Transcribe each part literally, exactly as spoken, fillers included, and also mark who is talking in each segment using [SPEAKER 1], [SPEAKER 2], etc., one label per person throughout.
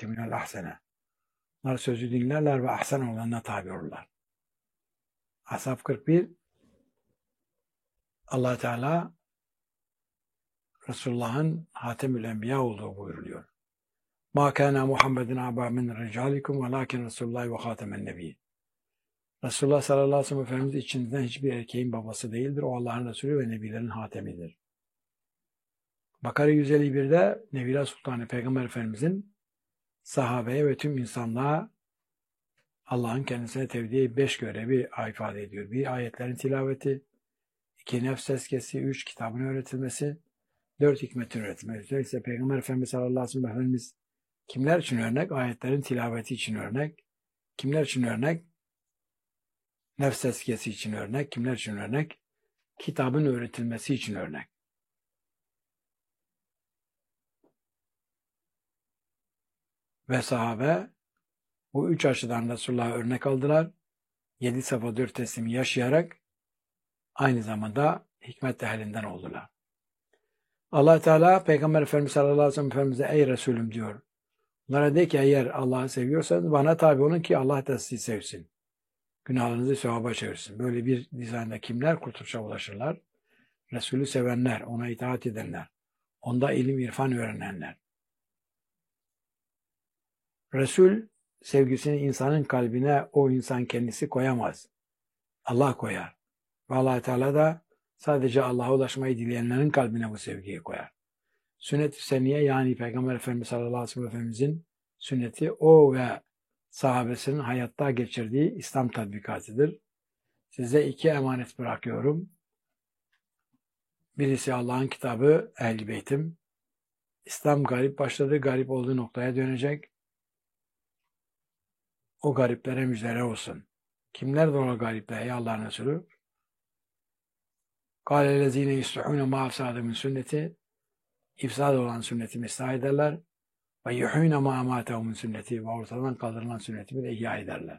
[SPEAKER 1] sayyiati minel ahsene. Onlar sözü dinlerler ve ahsen olanına tabi olurlar. Ashab kırk bir Allah Teala Resulullah'ın Hatemül Enbiya olduğu buyuruluyor. Ma kana Muhammedun aba min ricalikum velakin Resulullah ve hatemen nebi. Resulullah sallallahu aleyhi ve sellem Efendimiz içinizden hiçbir erkeğin babası değildir. O Allah'ın Resulü ve nebilerin hatemidir. Bakara yüz elli bir'de Nebiler Sultanı Peygamber Efendimizin sahabeye ve tüm insanlığa Allah'ın kendisine tevdiği beş görevi ifade ediyor. Bir, ayetlerin tilaveti. İki, nefs tezkiyesi. Üç, kitabın öğretilmesi. Dört, hikmetin öğretilmesi. İşte Peygamber Efendimiz sallallahu aleyhi ve sellem Efendimiz kimler için örnek? Ayetlerin tilaveti için örnek. Kimler için örnek? Nefs tezkiyesi için örnek. Kimler için örnek? Kitabın öğretilmesi için örnek. Ve sahabe bu üç açıdan Resulullah'a örnek aldılar. Yedi safa dört teslimi yaşayarak aynı zamanda hikmet ehlinden oldular. Allah Teala Peygamber Efendimiz sallallahu aleyhi ve sellem Efendimiz'e ey Resulüm diyor. Onlara de ki eğer Allah'ı seviyorsanız bana tabi olun ki Allah da sizi sevsin. Günahlarınızı sevaba çevirsin. Böyle bir dizaynda kimler kurtuluşa ulaşırlar? Resulü sevenler, ona itaat edenler, onda ilim irfan öğrenenler. Resul sevgisini insanın kalbine o insan kendisi koyamaz. Allah koyar. Ve Allah Teala da sadece Allah'a ulaşmayı dileyenlerin kalbine bu sevgiyi koyar. Sünnet-i Seniye yani Peygamber Efendimiz sallallahu aleyhi ve sellem Efendimizin sünneti o ve sahabesinin hayatta geçirdiği İslam tatbikatıdır. Size iki emanet bırakıyorum. Birisi Allah'ın kitabı Ehl-i Beyt'im. İslam garip başladı, garip olduğu noktaya dönecek. O gariplere müjdeler olsun. Kimlerdir o garipler ey Allah'ın Resulü? قَالَ الَّذ۪ينَ يُسْلُحُونَ مَا اَفْسَادَ مِنْ sünneti ifsad olan sünnetimi ıslah ederler. Ve yuhûne mâ amâtehu min sünneti ve ortadan kaldırılan sünnetimi de ihya ederler.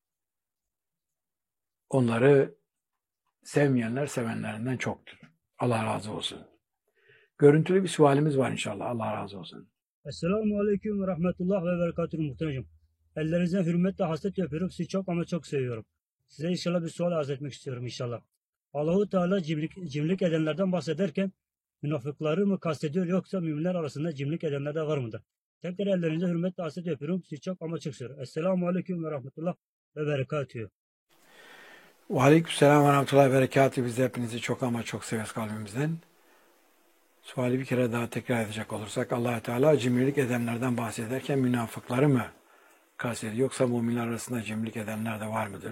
[SPEAKER 1] Onları sevmeyenler sevenlerinden çoktur. Allah razı olsun. Görüntülü bir sualimiz var inşallah. Allah razı olsun.
[SPEAKER 2] Esselamu Aleyküm ve Rahmetullah ve Berekatuhu muhterem. Ellerinizden hürmetle hasret yapıyorum. Sizi çok ama çok seviyorum. Size inşallah bir sual arz etmek istiyorum inşallah. Allahu Teala cimrilik, cimrilik edenlerden bahsederken münafıkları mı kastediyor yoksa müminler arasında cimrilik edenler de var mıdır? Tekrar ellerinize hürmetle hasret yapıyorum. Sizi çok ama çok seviyorum. Esselamu Aleyküm ve Rahmetullah ve Berekatuhu.
[SPEAKER 1] Ve Aleykümselam ve Rahmetullah ve Berekatuhu. Biz de hepinizi çok ama çok severiz kalbimizden. Suali bir kere daha tekrar edecek olursak Allah Teala cimrilik edenlerden bahsederken münafıkları mı kastediyor yoksa müminler arasında cimrilik edenler de var mıdır?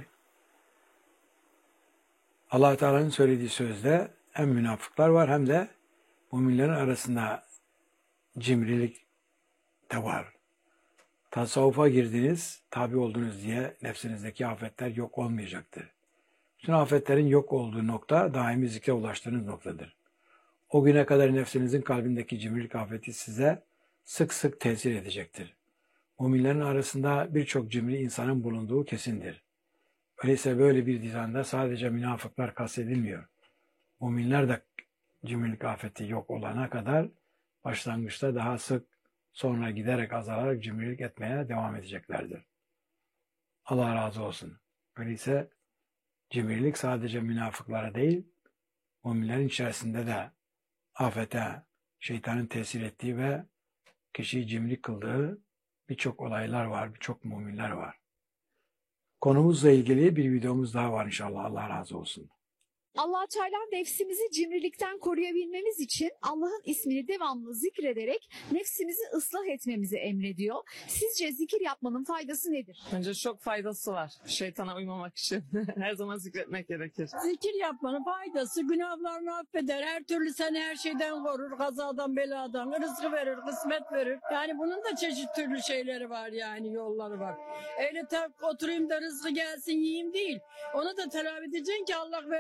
[SPEAKER 1] Allah Teala'nın söylediği sözde hem münafıklar var hem de müminlerin arasında cimrilik de var. Tasavvufa girdiniz, tabi oldunuz diye nefsinizdeki afetler yok olmayacaktır. Bütün afetlerin yok olduğu nokta daimi zikre ulaştığınız noktadır. O güne kadar nefsinizin kalbindeki cimrilik afeti size sık sık tesir edecektir. Müminlerin arasında birçok cimri insanın bulunduğu kesindir. Öyleyse böyle bir dizanda sadece münafıklar kastedilmiyor. Müminler de cimrilik afeti yok olana kadar başlangıçta daha sık, sonra giderek azalarak cimrilik etmeye devam edeceklerdir. Allah razı olsun. Öyleyse cimrilik sadece münafıklara değil, müminlerin içerisinde de afete, şeytanın tesir ettiği ve kişiyi cimri kıldığı birçok olaylar var, birçok müminler var. Konumuzla ilgili bir videomuz daha var inşallah. Allah razı olsun.
[SPEAKER 3] Allah Teala nefsimizi cimrilikten koruyabilmemiz için Allah'ın ismini devamlı zikrederek nefsimizi ıslah etmemizi emrediyor. Sizce zikir yapmanın faydası nedir?
[SPEAKER 4] Bence çok faydası var. Şeytana uymamak için. Her zaman zikretmek gerekir.
[SPEAKER 5] Zikir yapmanın faydası günahlarını affeder. Her türlü seni her şeyden korur. Kazadan, beladan, rızkı verir, kısmet verir. Yani bunun da çeşit türlü şeyleri var yani yolları var. Öyle tak oturayım da rızkı gelsin yiyeyim değil. Onu da telafi edeceksin ki Allah versin.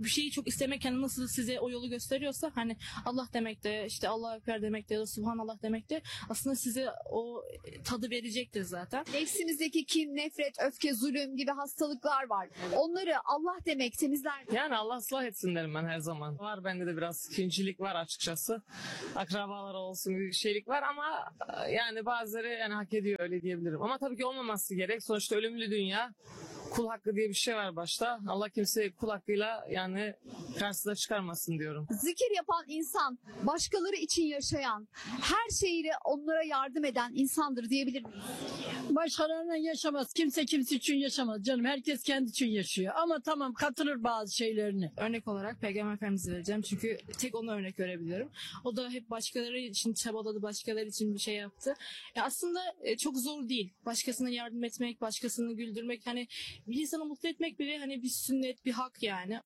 [SPEAKER 6] bir şeyi çok istemek hani nasıl size o yolu gösteriyorsa hani Allah demek de işte Allahu Ekber demek de ya da Subhanallah demek de aslında size o tadı verecektir zaten.
[SPEAKER 3] Nefsimizdeki kin, nefret, öfke, zulüm gibi hastalıklar var. Onları Allah demek temizler mi?
[SPEAKER 4] Yani Allah ıslah etsin derim ben her zaman. Var bende de biraz kincilik var açıkçası. Akrabalar olsun bir şeylik var ama e, yani bazıları yani hak ediyor öyle diyebilirim. Ama tabii ki olmaması gerek. Sonuçta ölümlü dünya. Kul hakkı diye bir şey var başta. Allah kimseyi kul hakkıyla yani karşısına çıkarmasın diyorum.
[SPEAKER 3] Zikir yapan insan, başkaları için yaşayan, her şeyiyle onlara yardım eden insandır diyebilir miyiz?
[SPEAKER 5] Başkalarına yaşamaz. Kimse kimse için yaşamaz canım. Herkes kendi için yaşıyor. Ama tamam katılır bazı şeylerini.
[SPEAKER 6] Örnek olarak Peygamber Efendimiz'i vereceğim. Çünkü tek ona örnek verebiliyorum. O da hep başkaları için çabaladı, başkaları için bir şey yaptı. Ya aslında e, çok zor değil. Başkasına yardım etmek, başkasını güldürmek, hani bir insanı mutlu etmek bile hani bir sünnet, bir hak yani.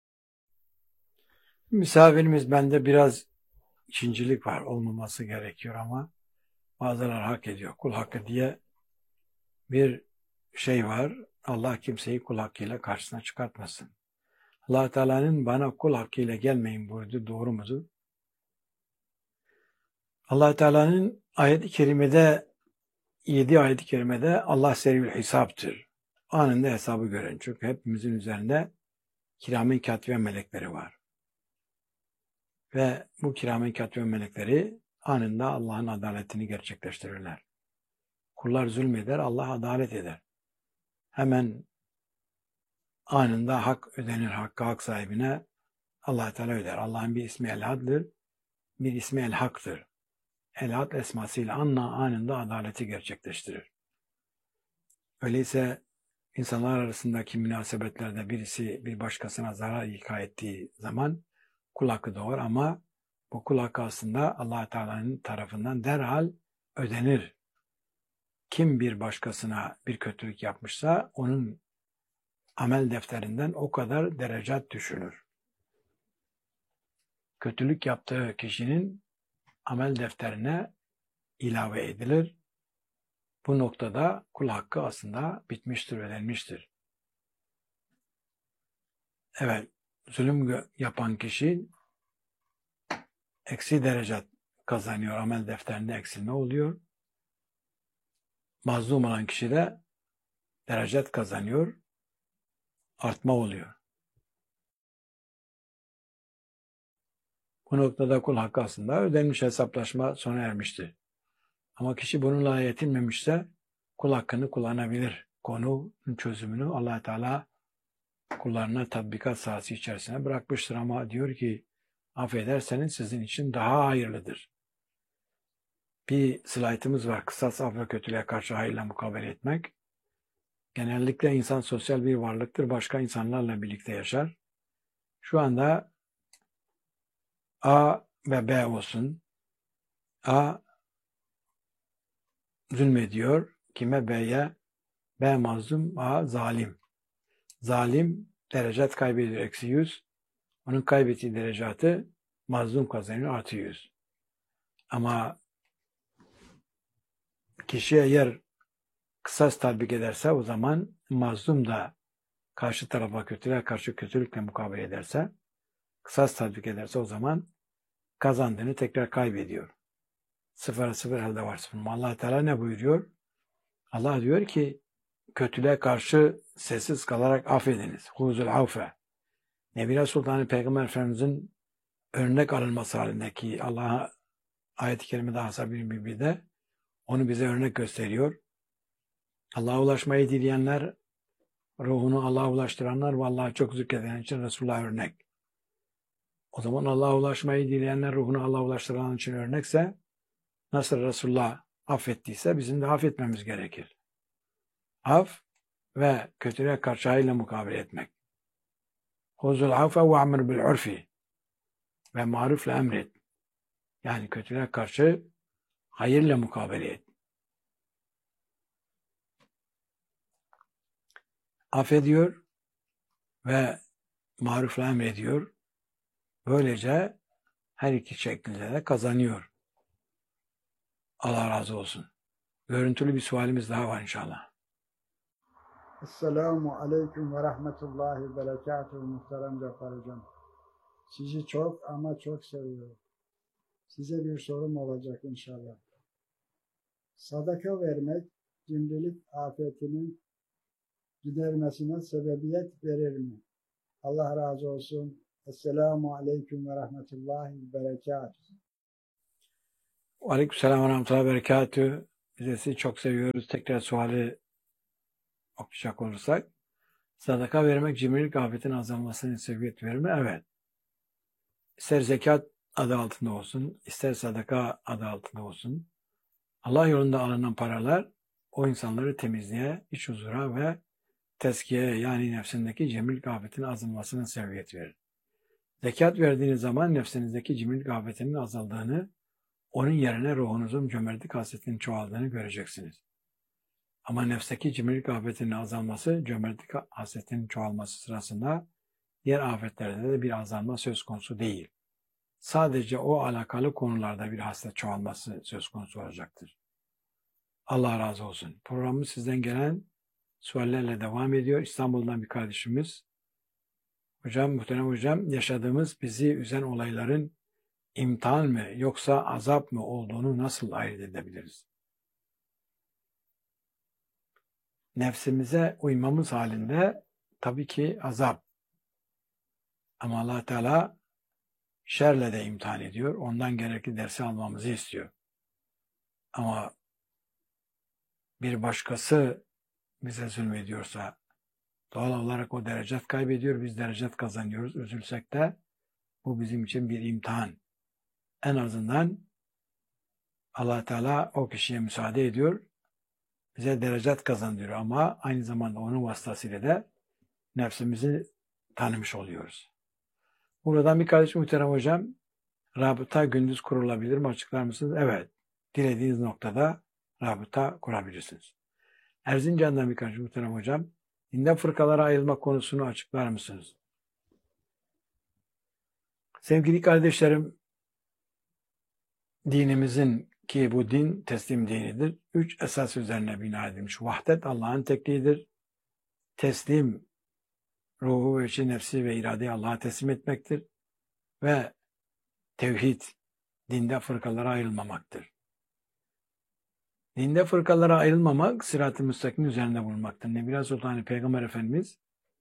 [SPEAKER 1] Misafirimiz bende biraz ikincilik var. Olmaması gerekiyor ama bazıları hak ediyor. Kul hakkı diye bir şey var. Allah kimseyi kul hakkıyla karşısına çıkartmasın. Allah Teala'nın bana kul hakkıyla gelmeyin buyurdu. Doğru mudur? Allah Teala'nın ayet-i kerimede yedi ayet-i kerimede Allah serivül hesaptır. Anında hesabı gören. Çünkü hepimizin üzerinde kiramen katibe melekleri var. Ve bu kiramen katibe melekleri anında Allah'ın adaletini gerçekleştirirler. Kullar zulmeder, Allah adalet eder. Hemen anında hak ödenir, hakkı hak sahibine Allah Teala öder. Allah'ın bir ismi El-Had'dır, bir ismi El-Hak'tır. El-Had esmasıyla anla anında adaleti gerçekleştirir. Öyleyse insanlar arasındaki münasebetlerde birisi bir başkasına zarar ilka ettiği zaman kul hakkı doğar ama bu kul hakkı aslında Allah Teala'nın tarafından derhal ödenir. Kim bir başkasına bir kötülük yapmışsa onun amel defterinden o kadar derecat düşülür. Kötülük yaptığı kişinin amel defterine ilave edilir. Bu noktada kul hakkı aslında bitmiştir, ödenmiştir. Evet, zulüm yapan kişi eksi derecat kazanıyor. Amel defterinde eksilme oluyor. Mazlum olan kişi de derecat kazanıyor. Artma oluyor. Bu noktada kul hakkı aslında ödenmiş, hesaplaşma sona ermiştir. Ama kişi bununla yetinmemişse kul hakkını kullanabilir. Konunun çözümünü Allah Teala kullarına tatbikat sahası içerisine bırakmıştır ama diyor ki affederseniz sizin için daha hayırlıdır. Bir slaytımız var. Kısas af ve kötülüğe karşı hayırla mukabele etmek. Genellikle insan sosyal bir varlıktır. Başka insanlarla birlikte yaşar. Şu anda A ve B olsun. A zulmediyor. Kime? B'ye. B mazlum, A zalim. Zalim derecat kaybediyor. Eksi yüz. Onun kaybettiği derecatı mazlum kazanıyor. Artı yüz. Ama kişi eğer kısas tatbik ederse o zaman mazlum da karşı tarafa kötülüğe karşı kötülükle mukabele ederse, kısas tatbik ederse o zaman kazandığını tekrar kaybediyor. Sıfıra sıfır elde var sıfır. Allah Teala ne buyuruyor? Allah diyor ki kötülüğe karşı sessiz kalarak affediniz. Huzul avfe. Nebine Sultanı Peygamber Efendimiz'in örnek alınması halindeki Allah'a ayet-i kerimede Ashab-ı Bibi'de onu bize örnek gösteriyor. Allah'a ulaşmayı dileyenler, ruhunu Allah'a ulaştıranlar ve Allah'a çok zikreden için Resulullah örnek. O zaman Allah'a ulaşmayı dileyenler, ruhunu Allah'a ulaştıranlar için örnekse, nasıl Resulullah affettiyse bizim de affetmemiz gerekir. Af ve kötülüğe karşı hayırla mukabele etmek. Huzul affe ve amr bil urfi ve marufla emret. Yani kötülüğe karşı hayırla mukabele et. Affediyor ve marufla emrediyor. Böylece her iki şekilde de kazanıyor. Allah razı olsun. Görüntülü bir sualimiz daha var inşallah.
[SPEAKER 7] Esselamu Aleyküm ve Rahmetullahi ve Berekatuhu muhterem Cafer Hocam. Sizi çok ama çok seviyorum. Size bir sorum olacak inşallah. Sadaka vermek cimrilik afetinin gidermesine sebebiyet verir mi? Allah razı olsun. Esselamu Aleyküm ve Rahmetullahi ve Berekatuhu.
[SPEAKER 1] Aleykümselam ve rahmetullahi ve berekatühü. Biz de sizi çok seviyoruz. Tekrar suali okuyacak olursak. Sadaka vermek cimrilik afetinin azalmasına sebebiyet verir mi? Evet. İster zekat adı altında olsun, ister sadaka adı altında olsun. Allah yolunda alınan paralar o insanları temizliğe, iç huzura ve tezkiyeye, yani nefsindeki cimrilik afetinin azalmasına sebebiyet verir. Zekat verdiğiniz zaman nefsinizdeki cimrilik afetinin azaldığını, onun yerine ruhunuzun cömertlik hasretinin çoğaldığını göreceksiniz. Ama nefsteki cimrilik afetinin azalması, cömertlik hasretinin çoğalması sırasında diğer afetlerde de bir azalma söz konusu değil. Sadece o alakalı konularda bir hasret çoğalması söz konusu olacaktır. Allah razı olsun. Programımız sizden gelen suallerle devam ediyor. İstanbul'dan bir kardeşimiz. Hocam, muhterem hocam, yaşadığımız bizi üzen olayların imtihan mı yoksa azap mı olduğunu nasıl ayırt edebiliriz? Nefsimize uymamız halinde tabii ki azap. Ama Allah Teala şerle de imtihan ediyor. Ondan gerekli dersi almamızı istiyor. Ama bir başkası bize zulmediyorsa doğal olarak o derecet kaybediyor, biz derecet kazanıyoruz. Üzülsek de bu bizim için bir imtihan. En azından Allah Teala o kişiye müsaade ediyor, bize derecet kazandırıyor ama aynı zamanda onun vasıtasıyla da nefsimizi tanımış oluyoruz. Buradan bir kardeşim muhterem hocam, rabıta gündüz kurulabilir mi? Açıklar mısınız? Evet. Dilediğiniz noktada rabıta kurabilirsiniz. Erzincan'dan bir kardeşim muhterem hocam, dinde fırkalara ayrılma konusunu açıklar mısınız? Sevgili kardeşlerim, dinimizin ki bu din teslim dinidir. Üç esas üzerine bina edilmiş. Vahdet Allah'ın tekliğidir. Teslim, ruhu ve içi, nefsi ve iradeyi Allah'a teslim etmektir. Ve tevhid, dinde fırkalara ayrılmamaktır. Dinde fırkalara ayrılmamak, sırat-ı müstakim üzerinde bulunmaktır. Nebi Sultan Peygamber Efendimiz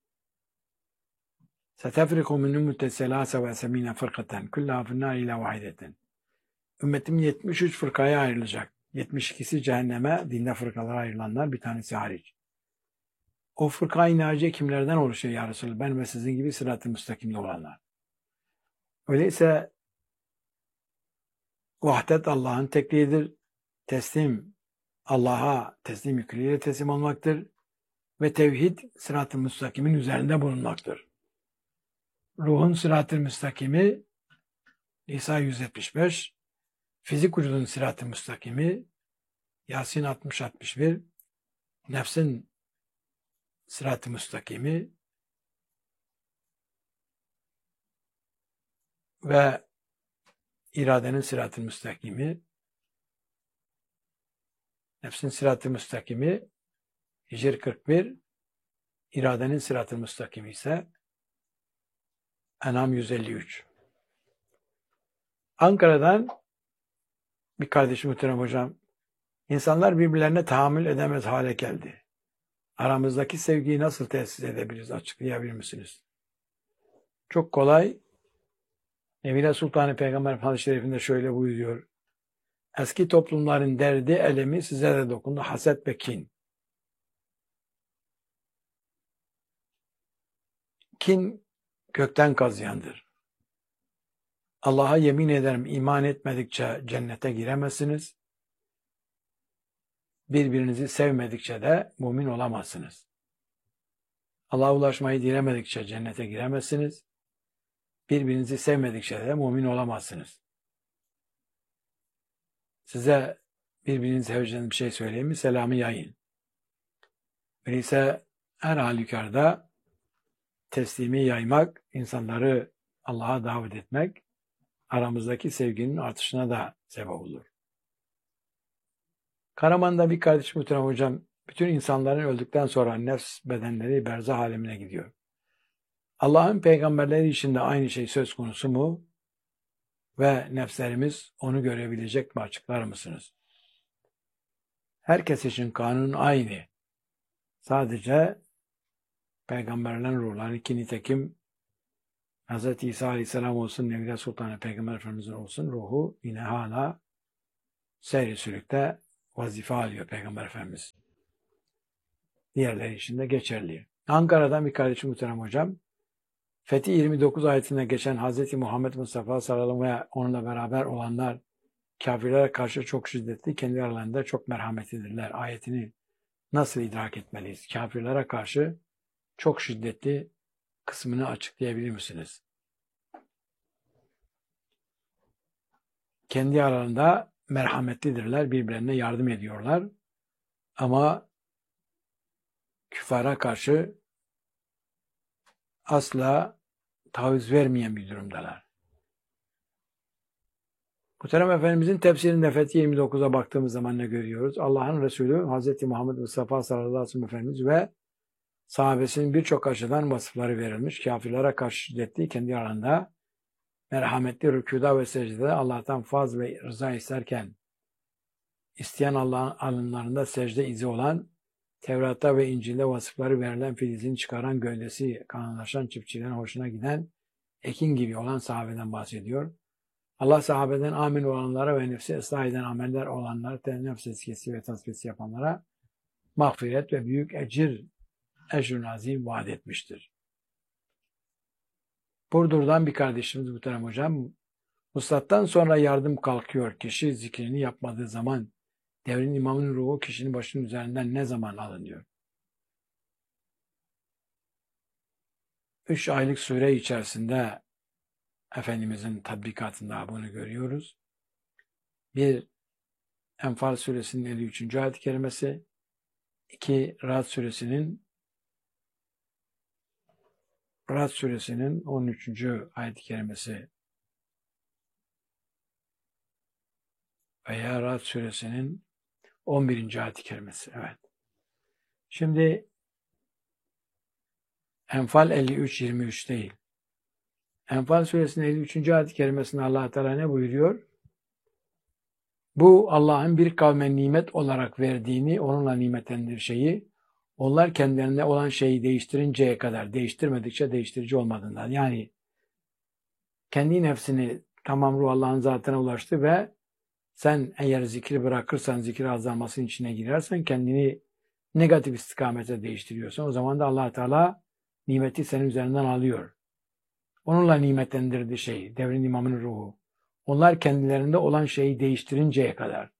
[SPEAKER 1] سَتَفْرِقُ مِنْ اُمُّتَ سَلَاسَ وَاَسَم۪ينَ فَرْقَةً كُلَّهَا فِي النَّارِ اِلَى وَاحِدَةً Ümmetim yetmiş üç fırkaya ayrılacak. yetmiş ikisi cehenneme, dinde fırkalara ayrılanlar, bir tanesi hariç. O fırka-i naciye kimlerden oluşuyor ya Resulallah? Ben ve sizin gibi sırat-ı müstakimde olanlar. Öyleyse vahdet Allah'ın tekliğidir. Teslim Allah'a teslim yüküyle teslim olmaktır. Ve tevhid sırat-ı müstakimin üzerinde bulunmaktır. Ruhun sırat-ı müstakimi İsa yüz yetmiş beş, fizik vücudun sırat-ı müstakimi Yasin altmış altmış bir, nefsin sırat-ı müstakimi ve iradenin sırat-ı müstakimi, nefsin sırat-ı müstakimi Hicr kırk bir, iradenin sırat-ı müstakimi ise En'am yüz elli üç. Ankara'dan bir kardeşim muhterem hocam, insanlar birbirlerine tahammül edemez hale geldi. Aramızdaki sevgiyi nasıl tesis edebiliriz? Açıklayabilir misiniz? Çok kolay. Nebi Sultan Peygamber Hadis-i Şerif'inde şöyle buyuruyor. Eski toplumların derdi, elemi size de dokundu. Haset ve kin. Kin gökten kazıyandır. Allah'a yemin ederim iman etmedikçe cennete giremezsiniz. Birbirinizi sevmedikçe de mümin olamazsınız. Allah'a ulaşmayı dilemedikçe cennete giremezsiniz. Birbirinizi sevmedikçe de mümin olamazsınız. Size birbirinizi seveceğiniz bir şey söyleyeyim mi? Selamı yayın. Öyleyse her halükarda teslimi yaymak, insanları Allah'a davet etmek, aramızdaki sevginin artışına da sebep olur. Karaman'da bir kardeşim muhterem hocam, Bütün insanların öldükten sonra nefs bedenleri berzah alemine gidiyor. Allah'ın peygamberleri için de aynı şey söz konusu mu? Ve nefslerimiz onu görebilecek mi, açıklar mısınız? Herkes için kanun aynı. Sadece peygamberlerin ruhları, ki nitekim Hz. İsa Aleyhisselam olsun, Nevide Sultanı Peygamber Efendimiz'in olsun, ruhu yine hala seyri sülükte vazife alıyor Peygamber Efendimiz. Diğerleri için de geçerli. Ankara'dan bir kardeşim muhterem hocam, Fetih yirmi dokuz ayetinde geçen Hz. Muhammed Mustafa sallallahu aleyhi ve onunla beraber olanlar kafirlere karşı çok şiddetli, kendi aralarında çok merhametlidirler ayetini nasıl idrak etmeliyiz? Kafirlere karşı çok şiddetli kısmını açıklayabilir misiniz? Kendi aralarında merhametlidirler, birbirlerine yardım ediyorlar. Ama küfara karşı asla taviz vermeyen bir durumdalar. Muhterem Efendimizin tefsirinde Fetih yirmi dokuza baktığımız zaman ne görüyoruz? Allah'ın Resulü Hz. Muhammed Mustafa sallallahu aleyhi ve sellem Efendimiz ve sahabesinin birçok açıdan vasıfları verilmiş. Kafirlere karşı şiddetli, kendi aralarında merhametli, rükûda ve secdede Allah'tan faz ve rıza isterken isteyen Allah'ın alınlarında secde izi olan, Tevrat'ta ve İncil'de vasıfları verilen, filizini çıkaran, gövdesi kanlılaşan, çiftçilerin hoşuna giden, ekin gibi olan sahabeden bahsediyor. Allah sahabeden amin olanlara ve nefsi ıslah eden ameller olanlara, nefs eskisi ve tasfiyesi yapanlara mağfiret ve büyük ecir, ecr-ü azim vaat etmiştir. Burdur'dan bir kardeşimiz muhterem hocam, Vuslattan sonra yardım kalkıyor. Kişi zikrini yapmadığı zaman devrin imamının ruhu kişinin başının üzerinden ne zaman alınıyor? Üç aylık süre içerisinde Efendimizin tatbikatında bunu görüyoruz. Bir, Enfal suresinin elli üçüncü ayet-i kerimesi. İki, Ra'd suresinin Ra'd suresinin on üçüncü ayet-i kerimesi veya Ra'd suresinin on birinci ayet-i kerimesi. Evet. Şimdi Enfal elli üç yirmi üç değil. Enfal suresinin elli üçüncü ayet-i kerimesinde Allah Teala ne buyuruyor? Bu Allah'ın bir kavme nimet olarak verdiğini, onunla nimetlendir şeyi, onlar kendilerine olan şeyi değiştirinceye kadar, değiştirmedikçe değiştirici olmadığından. Yani kendi nefsini tamam ruh Allah'ın zatına ulaştı ve sen eğer zikri bırakırsan, zikir azalmasının içine girersen, kendini negatif istikamete değiştiriyorsan, o zaman da Allah Teala nimeti senin üzerinden alıyor. Onunla nimetlendirdiği şey, devrin imamının ruhu. Onlar kendilerinde olan şeyi değiştirinceye kadar.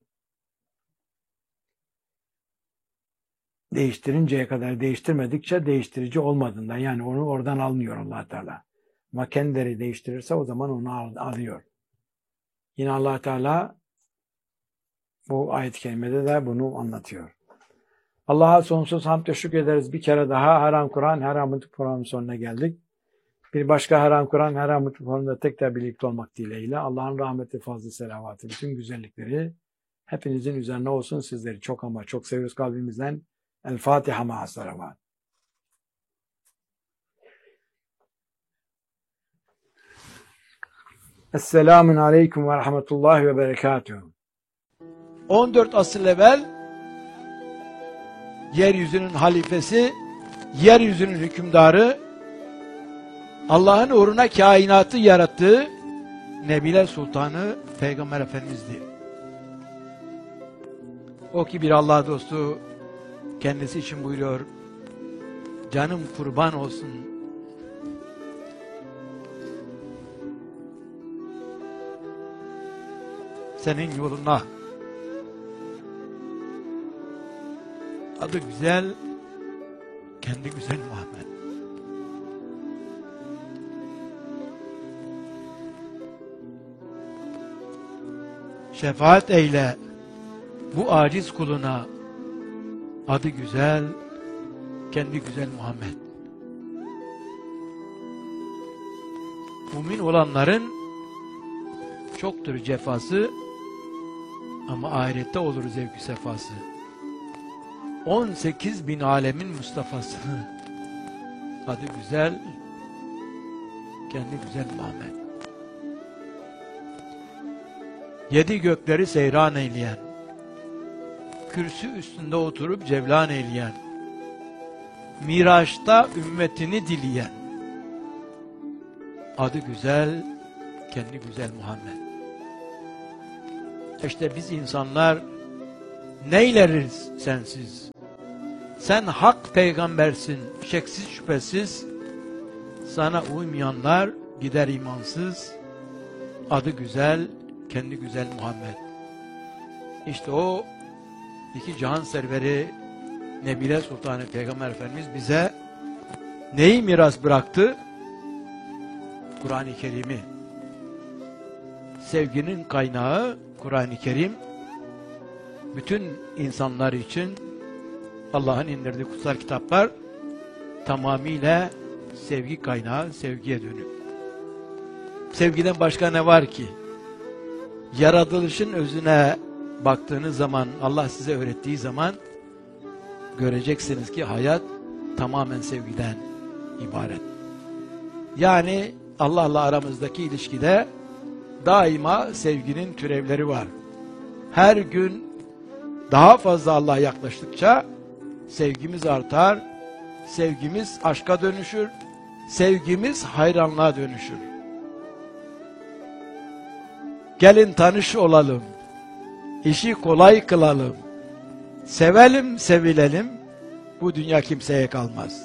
[SPEAKER 1] Değiştirinceye kadar, değiştirmedikçe değiştirici olmadığından, yani onu oradan almıyor Allah Teala. Ama kendileri değiştirirse o zaman onu al, alıyor. Yine Allah Teala bu ayet-i kerimede de bunu anlatıyor. Allah'a sonsuz hamd ve şükrederiz. Bir kere daha Haram Kur'an, Haram Kur'an'ın sonuna geldik. Bir başka Haram Kur'an, Haram Kur'an'da tekrar birlikte olmak dileğiyle Allah'ın rahmeti, fazlı, selavatı, bütün güzellikleri hepinizin üzerine olsun. Sizleri çok ama çok seviyoruz kalbimizden. El Fatiha ma'a salavat. Esselamun aleyküm ve rahmetullahi ve berekatuhu.
[SPEAKER 8] on dört asır evvel yeryüzünün halifesi, yeryüzünün hükümdarı, Allah'ın uğruna kainatı yarattığı Nebiler Sultanı Peygamber Efendimiz'di. O ki bir Allah dostu, kendisi için buyuruyor, canım kurban olsun senin yoluna. Adı güzel, kendi güzel Muhammed. Şefaat eyle bu aciz kuluna. Adı güzel, kendi güzel Muhammed. Mümin olanların çoktur cefası ama ahirette olur zevk-ü sefası. on sekiz bin alemin Mustafa'sı. Adı güzel, kendi güzel Muhammed. Yedi gökleri seyran eyleyen, kürsü üstünde oturup cevlan eyleyen, Miraç'ta ümmetini dileyen, adı güzel, kendi güzel Muhammed. İşte biz insanlar neyleriz sensiz? Sen hak peygambersin, şeksiz şüphesiz. Sana uymayanlar gider imansız. Adı güzel, kendi güzel Muhammed. İşte o iki cihan serveri Nebile Sultanı Peygamber Efendimiz bize neyi miras bıraktı? Kur'an-ı Kerim'i. Sevginin kaynağı Kur'an-ı Kerim. Bütün insanlar için Allah'ın indirdiği kutsal kitaplar tamamıyla sevgi kaynağı, sevgiye dönük. Sevgiden başka ne var ki? Yaratılışın özüne baktığınız zaman, Allah size öğrettiği zaman göreceksiniz ki hayat tamamen sevgiden ibaret. Yani Allah'la aramızdaki ilişkide daima sevginin türevleri var. Her gün daha fazla Allah'a yaklaştıkça sevgimiz artar, sevgimiz aşka dönüşür, sevgimiz hayranlığa dönüşür. Gelin tanış olalım, işi kolay kılalım, sevelim sevilelim, bu dünya kimseye kalmaz.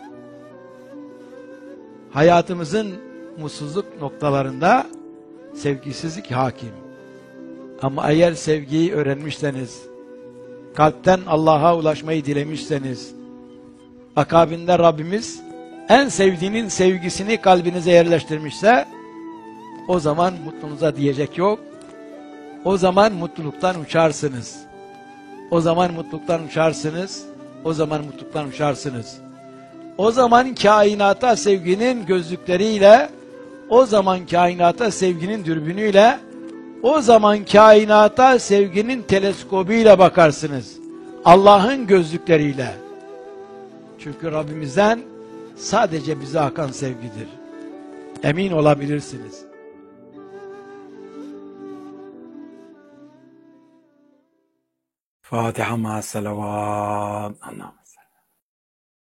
[SPEAKER 8] Hayatımızın mutsuzluk noktalarında sevgisizlik hakim. Ama eğer sevgiyi öğrenmişseniz, kalpten Allah'a ulaşmayı dilemişseniz, akabinde Rabbimiz en sevdiğinin sevgisini kalbinize yerleştirmişse, o zaman mutluluğunuza diyecek yok. O zaman mutluluktan uçarsınız. O zaman mutluluktan uçarsınız. O zaman mutluluktan uçarsınız. O zaman kainata sevginin gözlükleriyle, o zaman kainata sevginin dürbünüyle, o zaman kainata sevginin teleskobuyla bakarsınız. Allah'ın gözlükleriyle. Çünkü Rabbimizden sadece bize akan sevgidir. Emin olabilirsiniz.
[SPEAKER 1] Fatiha ma salavat. Anam.